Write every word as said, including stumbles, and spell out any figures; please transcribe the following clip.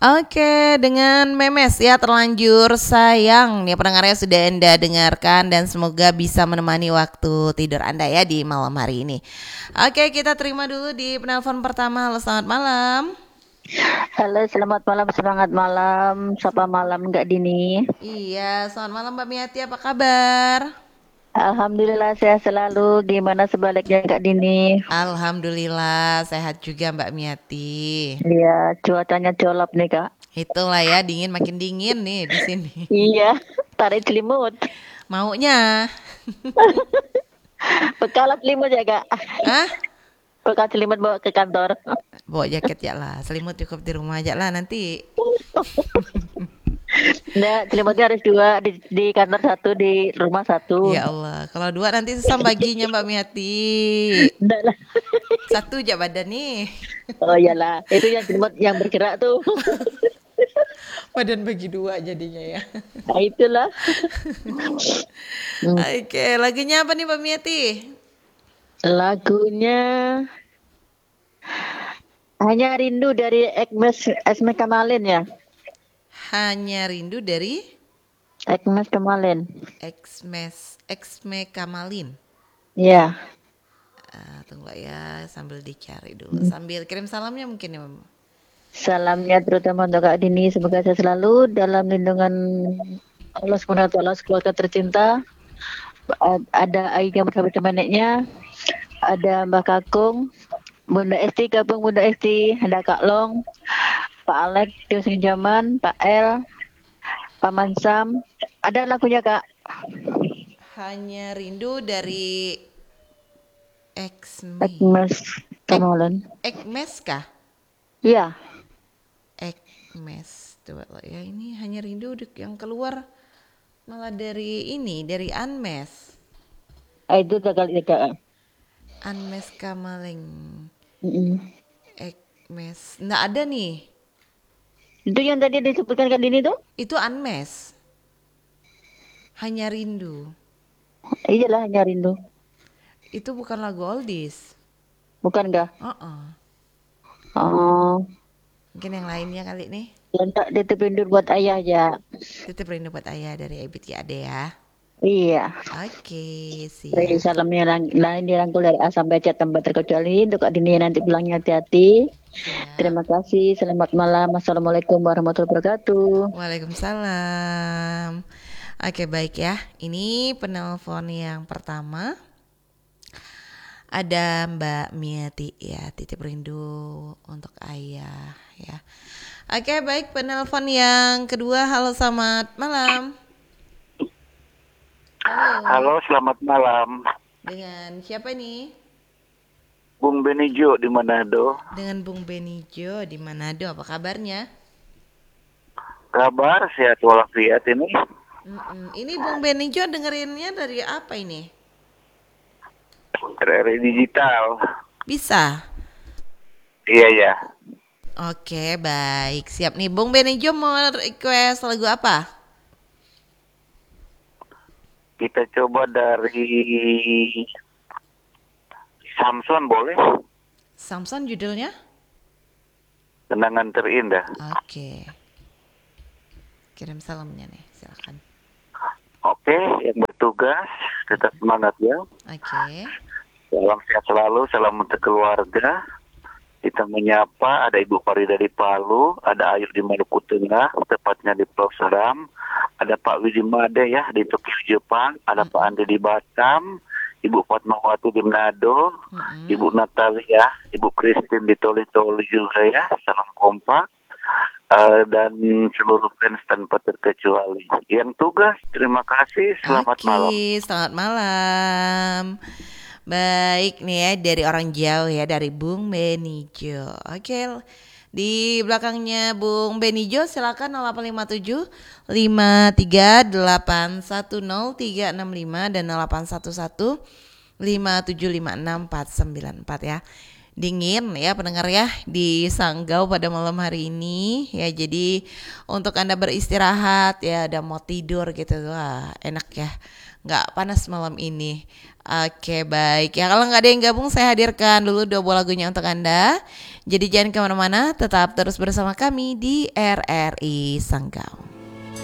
Oke, dengan Memes ya terlanjur sayang. Nih pendengarnya sudah Anda dengarkan dan semoga bisa menemani waktu tidur Anda ya di malam hari ini. Oke, kita terima dulu di penelpon pertama. Halo, selamat malam. Halo, selamat malam, semangat malam. Sapa malam Kak Dini. Iya, selamat malam Mbak Miati, apa kabar? Alhamdulillah sehat selalu. Gimana sebaliknya Kak Dini? Alhamdulillah sehat juga Mbak Miati. Iya, cuacanya colap nih Kak. Itulah ya, dingin makin dingin nih di sini. Iya, tarik selimut. Maunya, Bekalan selimut ya Kak. ah? Bekal selimut bawa ke kantor. Bawa jaket ya lah, selimut cukup di rumah aja lah nanti. Nah, selimutnya harus dua di, di kantor satu, di rumah satu. Ya Allah, kalau dua nanti susah baginya Mbak Miati. Enggak lah. Satu aja badan nih. Oh iyalah, itu yang selimut yang bergerak tuh. Badan bagi dua jadinya ya. Nah, itulah. Hmm. Oke, lagunya apa nih Mbak Miati? Lagunya Hanya Rindu dari Agnes Esme Kamalin ya. Hanya Rindu dari Agnes Kamalin. Xmes Xme Kamalin. Ya. Ah, tunggu ya sambil dicari dulu. Sambil kirim salamnya mungkin ya Mbak. Salamnya terutama untuk Kak Dini, semoga saya selalu dalam lindungan Allah subhanahu wa taala, keluarga tercinta. A- Ada Aida bersama temannya, ada Mbak Kakung, Bunda Esti, Gabung Bunda Esti, ada Kak Long, Pak Alex, Tio Jaman, Pak El, Paman Sam. Ada lagunya Kak. Hanya Rindu dari Xme. Agnes Ek, Kamalin. Ekmes kah? Iya, Ekmes. Coba lo ya, ini Hanya Rindu yang keluar malah dari ini, dari Anmes. ah, itu udah kali ya Kak. Anmes Kamaling. Mm-mm. Ekmes. Nggak ada nih. Itu yang tadi disebutkan Kak Dini tuh? Itu Anmes. Hanya Rindu. Iyalah, Hanya Rindu. Itu bukan lagu oldies. Bukan kah? Uh-uh. Oh, Mungkin yang lainnya kali nih. letak ditipin dulu buat ayah aja. Titip rindu buat ayah dari Ebit ya Ade ya. Iya. Oke, Dari siap. salamnya lang- lain dirangkul dari A sampai Z tanpa terkecuali. Untuk Kak Dini nanti bilangnya hati-hati. Siap. Terima kasih. Selamat malam. Assalamualaikum warahmatullahi wabarakatuh. Waalaikumsalam. Oke, baik ya. Ini penelpon yang pertama. Ada Mbak Miati ya, titip rindu untuk ayah ya. Oke, baik, penelpon yang kedua. Halo, selamat malam. Halo, Halo, selamat malam. dengan siapa nih? Bung Benijo di Manado. Dengan Bung Benijo di Manado. Apa kabarnya? Kabar sehat walafiat ini. Mm-mm. Ini Bung Benijo dengerinnya dari apa ini? R R I Digital. Bisa. Iya ya. Oke, baik. Siap nih. Bung Benijo mau request lagu apa? Kita coba dari Samson boleh? Samson judulnya? Kenangan terindah. Oke. Kirim salamnya nih, silakan. Oke, yang bertugas tetap semangat ya. Oke. Salam sehat selalu, salam untuk keluarga. Kita menyapa ada Ibu Farida di Palu, ada Ayu di Maluku Tengah, tepatnya di Pulau Seram, ada Pak Widi Made ya di Tokyo Jepang, ada Pak Andi di Batam, Ibu Fatmawati di Manado, Mm-mm. Ibu Natalia, Ibu Christine di Toli-Toli juga ya, salam kompak. Uh, dan seluruh fans tanpa terkecuali. Yang tugas, terima kasih, selamat Oke, malam. selamat malam. Baik nih ya, dari orang jauh ya, dari Bung Benijo. Oke, di belakangnya Bung Benijo silakan nol delapan lima tujuh lima tiga delapan satu nol tiga enam lima dan nol delapan satu satu lima tujuh lima enam empat sembilan empat ya. Dingin ya pendengar ya di Sanggau pada malam hari ini ya, jadi untuk Anda beristirahat ya, ada mau tidur gitu, wah enak ya nggak panas malam ini. Oke baik ya, kalau nggak ada yang gabung saya hadirkan dulu dua buah lagunya untuk Anda. Jadi jangan kemana-mana, tetap terus bersama kami di R R I Sanggau.